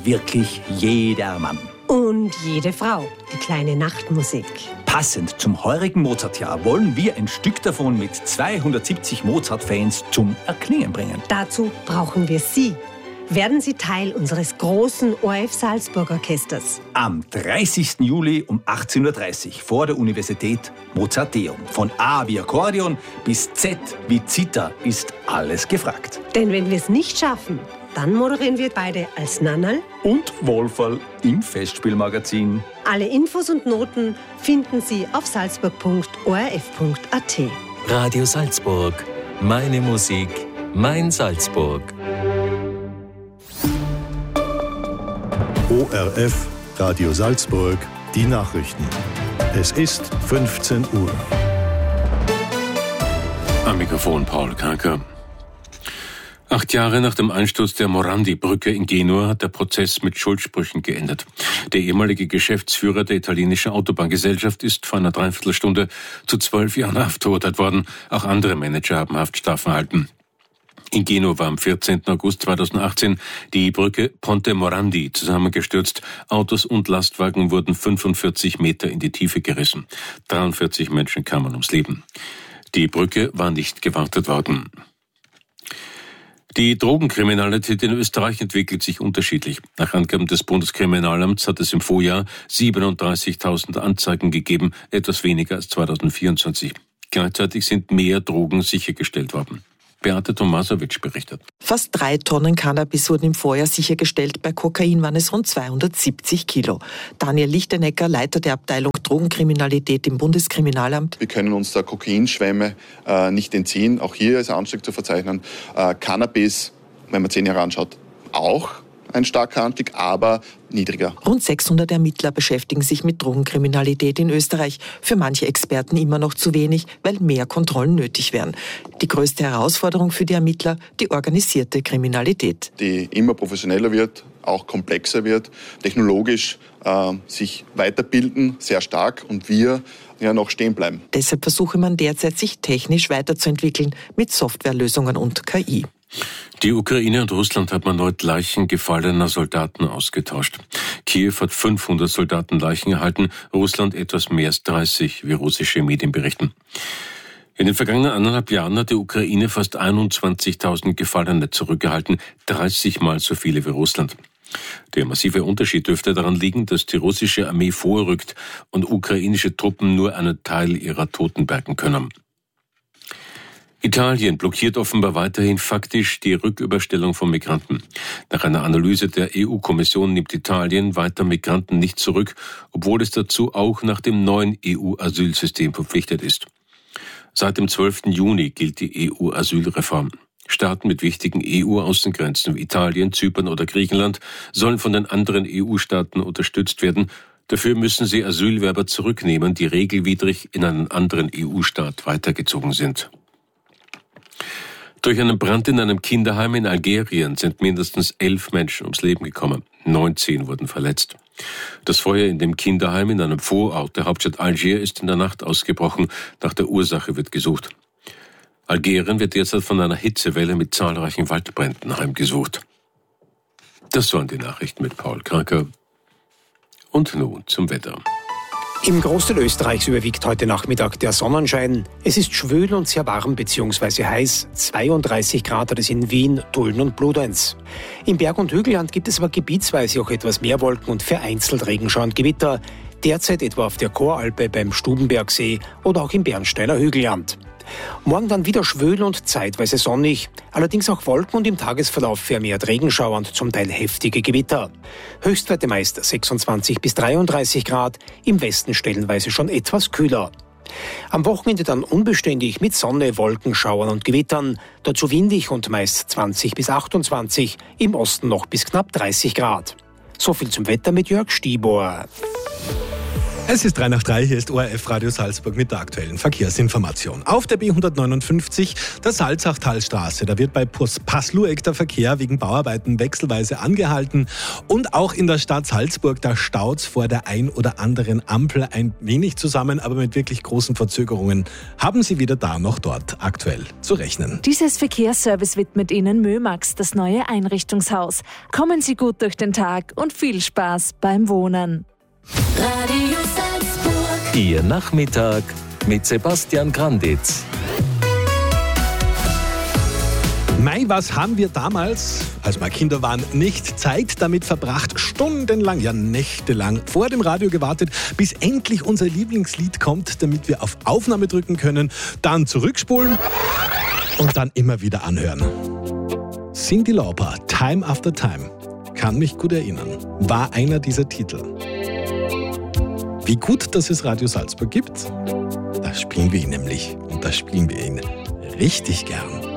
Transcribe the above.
kennt wirklich jeder Mann. Und jede Frau, die kleine Nachtmusik. Passend zum heurigen Mozartjahr wollen wir ein Stück davon mit 270 Mozart-Fans zum Erklingen bringen. Dazu brauchen wir Sie. Werden Sie Teil unseres großen ORF Salzburg Orchesters. Am 30. Juli um 18.30 Uhr vor der Universität Mozarteum. Von A wie Akkordeon bis Z wie Zither ist alles gefragt. Denn wenn wir es nicht schaffen, dann moderieren wir beide als Nannerl und Wolferl im Festspielmagazin. Alle Infos und Noten finden Sie auf salzburg.orf.at. Radio Salzburg. Meine Musik, mein Salzburg. ORF, Radio Salzburg, die Nachrichten. Es ist 15 Uhr. Am Mikrofon Paul Kanker. 8 Jahre nach dem Einsturz der Morandi-Brücke in Genua hat der Prozess mit Schuldsprüchen geendet. Der ehemalige Geschäftsführer der italienischen Autobahngesellschaft ist vor einer Dreiviertelstunde zu 12 Jahren Haft verurteilt worden. Auch andere Manager haben Haftstrafen erhalten. In Genua war am 14. August 2018 die Brücke Ponte Morandi zusammengestürzt. Autos und Lastwagen wurden 45 Meter in die Tiefe gerissen. 43 Menschen kamen ums Leben. Die Brücke war nicht gewartet worden. Die Drogenkriminalität in Österreich entwickelt sich unterschiedlich. Nach Angaben des Bundeskriminalamts hat es im Vorjahr 37.000 Anzeigen gegeben, etwas weniger als 2024. Gleichzeitig sind mehr Drogen sichergestellt worden. Beate Tomasowitsch berichtet. Fast 3 Tonnen Cannabis wurden im Vorjahr sichergestellt. Bei Kokain waren es rund 270 Kilo. Daniel Lichtenecker, Leiter der Abteilung Drogenkriminalität im Bundeskriminalamt. Wir können uns der Kokainschwemme nicht entziehen. Auch hier ist ein Anstieg zu verzeichnen. Cannabis, wenn man 10 Jahre anschaut, auch ein starker Anstieg, aber niedriger. Rund 600 Ermittler beschäftigen sich mit Drogenkriminalität in Österreich. Für manche Experten immer noch zu wenig, weil mehr Kontrollen nötig wären. Die größte Herausforderung für die Ermittler, die organisierte Kriminalität. Die immer professioneller wird, auch komplexer wird, technologisch sich weiterbilden, sehr stark, und wir ja noch stehen bleiben. Deshalb versuche man derzeit, sich technisch weiterzuentwickeln mit Softwarelösungen und KI. Die Ukraine und Russland haben erneut Leichen gefallener Soldaten ausgetauscht. Kiew hat 500 Soldatenleichen erhalten, Russland etwas mehr als 30, wie russische Medien berichten. In den vergangenen 1,5 Jahren hat die Ukraine fast 21.000 Gefallene zurückgehalten, 30 Mal so viele wie Russland. Der massive Unterschied dürfte daran liegen, dass die russische Armee vorrückt und ukrainische Truppen nur einen Teil ihrer Toten bergen können. Italien blockiert offenbar weiterhin faktisch die Rücküberstellung von Migranten. Nach einer Analyse der EU-Kommission nimmt Italien weiter Migranten nicht zurück, obwohl es dazu auch nach dem neuen EU-Asylsystem verpflichtet ist. Seit dem 12. Juni gilt die EU-Asylreform. Staaten mit wichtigen EU-Außengrenzen wie Italien, Zypern oder Griechenland sollen von den anderen EU-Staaten unterstützt werden. Dafür müssen sie Asylwerber zurücknehmen, die regelwidrig in einen anderen EU-Staat weitergezogen sind. Durch einen Brand in einem Kinderheim in Algerien sind mindestens 11 Menschen ums Leben gekommen. 19 wurden verletzt. Das Feuer in dem Kinderheim in einem Vorort der Hauptstadt Algier ist in der Nacht ausgebrochen. Nach der Ursache wird gesucht. Algerien wird derzeit von einer Hitzewelle mit zahlreichen Waldbränden heimgesucht. Das waren die Nachrichten mit Paul Kanker. Und nun zum Wetter. Im Großteil Österreichs überwiegt heute Nachmittag der Sonnenschein. Es ist schwül und sehr warm bzw. heiß. 32 Grad hat es in Wien, Tulln und Bludenz. Im Berg- und Hügelland gibt es aber gebietsweise auch etwas mehr Wolken und vereinzelt Regenschauer und Gewitter. Derzeit etwa auf der Choralpe, beim Stubenbergsee oder auch im Bernsteiner Hügelland. Morgen dann wieder schwül und zeitweise sonnig, allerdings auch Wolken und im Tagesverlauf vermehrt Regenschauer und zum Teil heftige Gewitter. Höchstwerte meist 26 bis 33 Grad, im Westen stellenweise schon etwas kühler. Am Wochenende dann unbeständig mit Sonne, Wolkenschauern und Gewittern, dazu windig und meist 20 bis 28, im Osten noch bis knapp 30 Grad. So viel zum Wetter mit Jörg Stibor. Es ist 3:03, hier ist ORF Radio Salzburg mit der aktuellen Verkehrsinformation. Auf der B159, der Salzachtalstraße, da wird bei Passlueck der Verkehr wegen Bauarbeiten wechselweise angehalten. Und auch in der Stadt Salzburg, da staut's vor der ein oder anderen Ampel ein wenig zusammen, aber mit wirklich großen Verzögerungen haben Sie weder da noch dort aktuell zu rechnen. Dieses Verkehrsservice widmet Ihnen Mömax, das neue Einrichtungshaus. Kommen Sie gut durch den Tag und viel Spaß beim Wohnen. Radio Salzburg. Ihr Nachmittag mit Sebastian Granditz. Mei, was haben wir damals, als wir Kinder waren, nicht Zeit damit verbracht, stundenlang, ja nächtelang vor dem Radio gewartet, bis endlich unser Lieblingslied kommt, damit wir auf Aufnahme drücken können, dann zurückspulen und dann immer wieder anhören. Cyndi Lauper, Time After Time, kann mich gut erinnern, war einer dieser Titel. Wie gut, dass es Radio Salzburg gibt, da spielen wir ihn nämlich. Und da spielen wir ihn richtig gern.